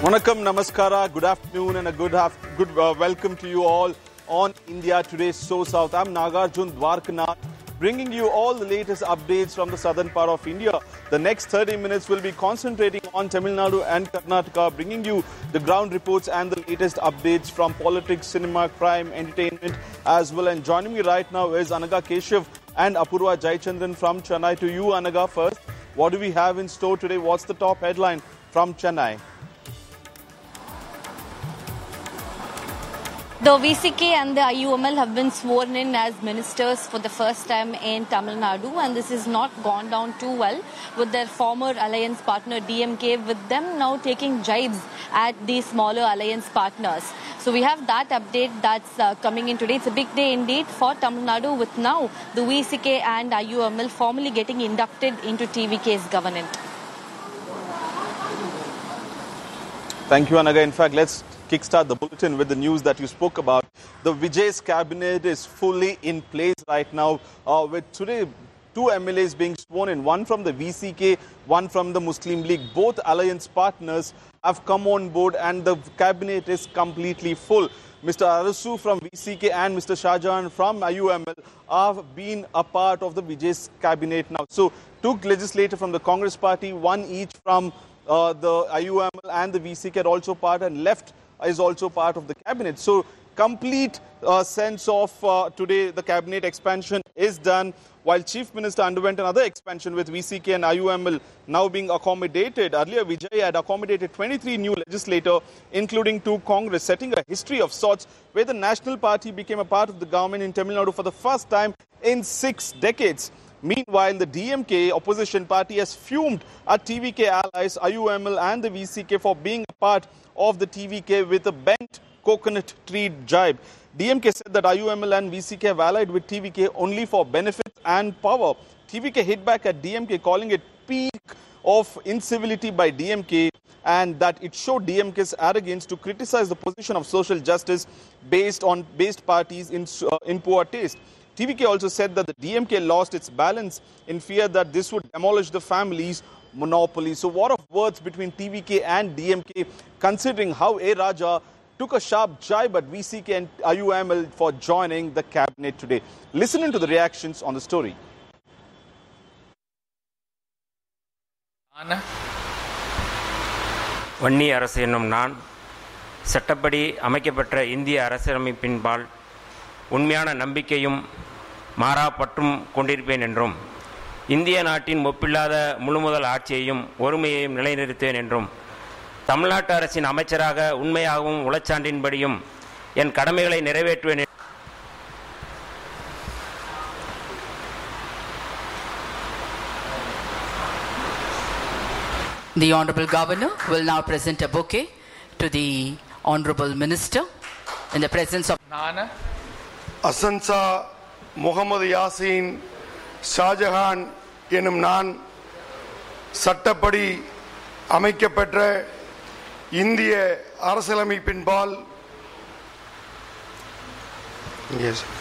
Vanakkam, Namaskara, good afternoon and a good welcome to you all on India Today So South. I'm Nagarjun Dwarkanath, bringing you all the latest updates from the southern part of India. The next 30 minutes will be concentrating on Tamil Nadu and Karnataka, bringing you the ground reports and the latest updates from politics, cinema, crime, entertainment as well. And joining me right now is Anaga Keshav and Apurva Jayachandran from Chennai. To you, Anaga, first, what do we have in store today? What's the top headline from Chennai? The VCK and the IUML have been sworn in as ministers for the first time in Tamil Nadu, and this has not gone down too well with their former alliance partner DMK, with them now taking jibes at the smaller alliance partners. So we have that update that's coming in today. It's a big day indeed for Tamil Nadu, with now the VCK and IUML formally getting inducted into TVK's government. Thank you, Anaga. In fact, let's kickstart the bulletin with the news that you spoke about. The Vijay's cabinet is fully in place right now, with today two MLAs being sworn in, one from the VCK, one from the Muslim League. Both alliance partners have come on board and the cabinet is completely full. Mr. Arasu from VCK and Mr. Shahjahan from IUML have been a part of the Vijay's cabinet now. So, two legislators from the Congress party, one each from the IUML and the VCK are also part, and left is also part of the cabinet. So complete sense of today the cabinet expansion is done, while Chief Minister underwent another expansion with VCK and IUML now being accommodated. Earlier, Vijay had accommodated 23 new legislators, including 2 Congress, setting a history of sorts where the National Party became a part of the government in Tamil Nadu for the first time in 6 decades. Meanwhile, the DMK opposition party has fumed at TVK allies IUML and the VCK for being a part of the TVK with a bent coconut tree jibe. DMK said that IUML and VCK have allied with TVK only for benefits and power. TVK hit back at DMK, calling it peak of incivility by DMK, and that it showed DMK's arrogance to criticize the position of social justice based parties in poor taste. TVK also said that the DMK lost its balance in fear that this would demolish the family's monopoly. So what of words between TVK and DMK, considering how A. Raja took a sharp jibe at VCK and IUML for joining the cabinet today. Listen to the reactions on the story. Vanni அரசு என்னும் நான் சட்டப்படி அமைக்கப்பட்ட இந்திய அரசியலமைப்பின்பால் உண்மையான நம்பிக்கையும் மாறாப்பற்றும் கொண்டிருப்பேன் என்றும் இந்திய நாட்டின் ஒப்பில்லாத முழுமுதல் ஆட்சியையும் ஒருமையையும் நிலைநிறுத்துவேன் என்றும் தமிழ்நாட்டு அரசின் அமைச்சராக உண்மையாகவும் உளச்சான்றின்படியும் என் கடமைகளை நிறைவேற்றுவேன். The Honorable Governor will now present a bouquet to the Honorable Minister in the presence of Asansa Muhammad Yasin Shahjahan எனும் நான் சட்டப்படி அமைக்கப்பெற்ற இந்திய அரசியலமைப்பின்பால்